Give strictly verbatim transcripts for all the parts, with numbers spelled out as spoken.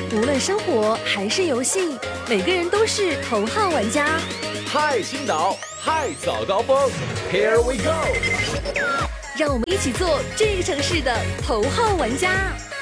无论生活还是游戏，每个人都是头号玩家。 嗨，青岛，嗨，早高峰 ，Here we go！ 让我们一起做这个城市的头号玩家。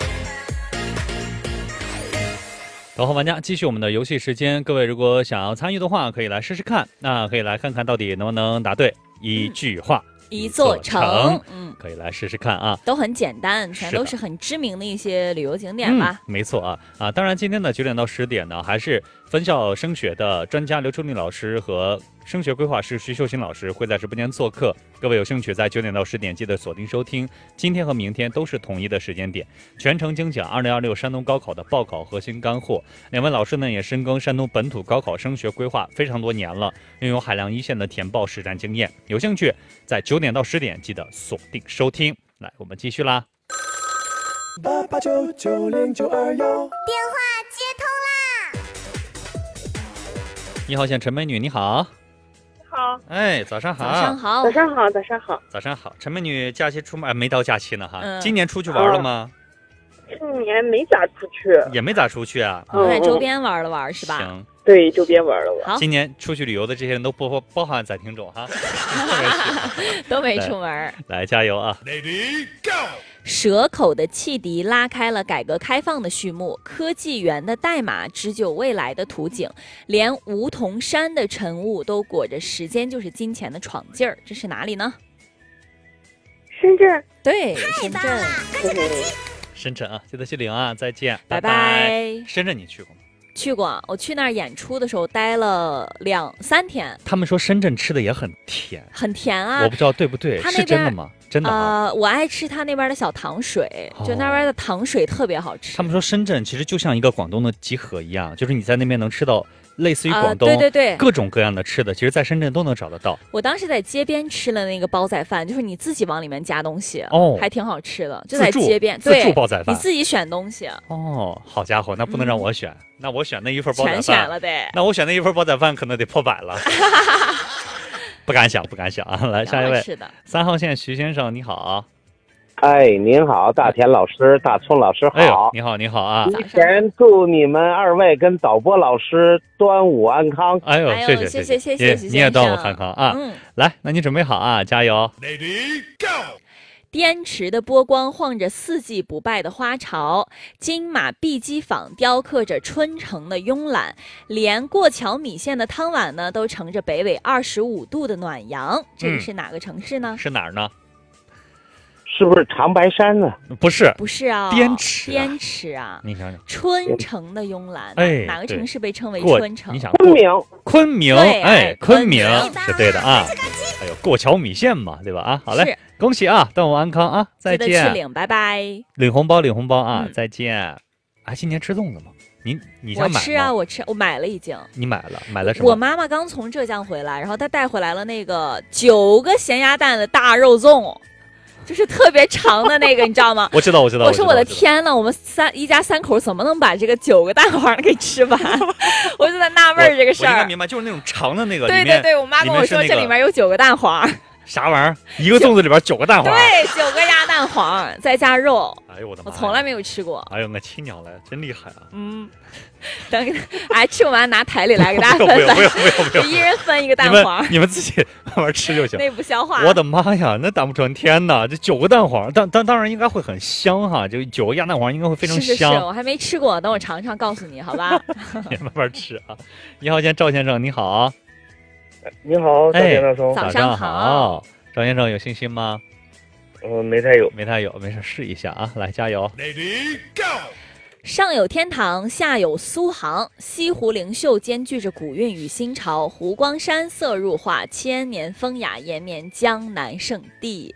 头号玩家，继续我们的游戏时间。各位如果想要参与的话，可以来试试看。那可以来看看到底能不能答对。一句话。嗯一座城， 嗯，可以来试试看啊， 都很简单，全都是很知名的一些旅游景点吧。 嗯、没错啊啊！当然，今天的九点到十点呢，还是分校升学的专家刘春丽老师和升学规划师徐秀新老师会在直播间做客。各位有兴趣在九点到十点记得锁定收听。今天和明天都是统一的时间点，全程精讲二零二六山东高考的报考核心干货。两位老师呢也深耕山东本土高考升学规划非常多年了，拥有海量一线的填报实战经验。有兴趣在九点到十点记得锁定收听。来，我们继续啦。 八八九九零九二幺， 电话接通啦！ 你好，县陈美女，你好。 好， 哎，早上好， 早上好， 早上好，早上好， 早上好，陈美女，假期出门、哎、没到假期呢哈、 嗯， 今年出去玩了吗？ 去年没咋出去， 也没咋出去啊， 都在周边玩了玩是吧？ 行， 对，周边玩了玩。 好， 今年出去旅游的这些人都包包含在听众哈， 都没出门， 来加油啊 ！Lady Go！ 蛇口的汽笛拉开了改革开放的序幕，科技园的代码织就未来的图景，连梧桐山的晨雾都裹着时间就是金钱的闯劲儿。这是哪里呢？ 深圳。 对，深圳。 深圳啊，记得去领啊，再见， 拜拜拜。 深圳你去过吗？ 去过，我去那儿演出的时候待了两三天。 他们说深圳吃的也很甜， 很甜啊， 我不知道对不对， 他那边是真的吗？真的啊、 呃，我爱吃他那边的小糖水，就那边的糖水特别好吃。 他们说深圳其实就像一个广东的集合一样，就是你在那边能吃到类似于广东、 呃、对对对各种各样的吃的，其实在深圳都能找得到。 我当时在街边吃了那个煲仔饭，就是你自己往里面加东西， 哦， 还挺好吃的，就在街边， 自助煲仔饭， 你自己选东西。 哦，好家伙，那不能让我选，嗯、那我选那一份煲仔饭， 全选了得。 那我选那一份煲仔饭可能得破百了。不敢想，不敢想啊！来，下一位， 是的， 三号线徐先生，你好。 哎，您好，大田老师，大葱老师好。 哎呦，你好，你好啊！ 提前祝你们二位跟导播老师端午安康。 哎呦，谢谢谢谢谢谢， 你也端午安康啊！ 嗯， 来，那你准备好啊，加油 ！Lady Go！ 滇池的波光晃着四季不败的花潮，金马碧鸡坊雕刻着春城的慵懒，连过桥米线的汤碗呢，都盛着北纬二十五度的暖阳。这里是哪个城市呢？ 嗯、是哪儿呢？ 是不是长白山呢？ 不是， 不是啊， 滇池， 滇池啊！ 你想想， 春城的慵懒， 哎， 哪个城市被称为春城？ 你想， 昆明， 昆明， 哎， 昆明是对的啊！还有过桥米线嘛，对吧？啊，好嘞，恭喜啊，端午安康啊，再见！ 记得去领，拜拜！ 领红包，领红包啊， 嗯、 再见！啊，今年吃粽子吗？你你想买吗？ 我吃啊，我吃，我买了已经。 你买了，买了什么？ 我妈妈刚从浙江回来，然后她带回来了那个九个咸鸭蛋的大肉粽。就是特别长的那个，你知道吗？ 我知道，我知道。 我说我的天呐，我们三一家三口怎么能把这个九个蛋黄给吃完？我就在纳闷这个事儿。 我应该明白，就是那种长的那个。 对对对，我妈跟我说这里面有九个蛋黄。 啥玩意儿？一个粽子里边九个蛋黄？ 对，九个鸭蛋黄再加肉。 哎呦我的妈！ 我从来没有吃过。 哎呦，我亲娘嘞，真厉害啊！ 嗯。等，哎，吃完拿台里来给大家分分，不用不用不用， 一人分一个蛋黄， 你们你们自己慢慢吃就行。 内部消化。 我的妈呀，那胆不成天哪！这九个蛋黄，当当当然应该会很香哈，就九个鸭蛋黄应该会非常香。 是是是，我还没吃过，等我尝尝告诉你，好吧？ 你慢慢吃啊。你好，先赵先生，你好。 你好，赵先生， 早上好。 赵先生有信心吗？ 嗯，没太有， 没太有，没事，试一下啊，来加油 ！Lady Go！ 上有天堂，下有苏杭，西湖灵秀兼具着古韵与新潮，湖光山色入画，千年风雅延绵江南圣地。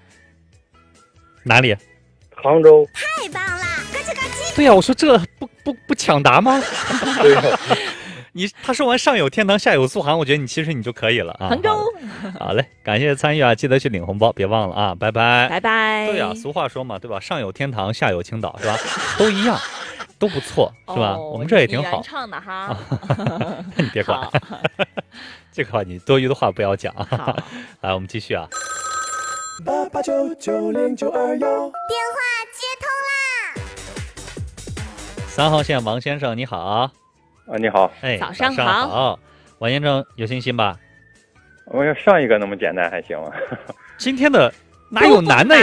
哪里？ 杭州。 太棒了！咯吱咯吱。 对呀、啊，我说这不不不抢答吗？ 对呀。 你他说完上有天堂下有苏杭，我觉得你其实你就可以了啊。 杭州。 好嘞，感谢参与啊，记得去领红包，别忘了啊，拜拜。 拜拜。 对呀、啊，俗话说嘛，对吧？上有天堂，下有青岛，是吧？都一样，都不错，是吧？ 哦、 我们这也挺好。 原唱的哈。 那你别管，这个话你多余的话不要讲。 好， 来，我们继续啊。 八八九九零九二幺， 电话接通啦！ 三号线王先生你好。 啊，你好。 哎， 早上好。 好王先生有信心吧？ 我要上一个那么简单还行吗？ 今天的哪有难的呀？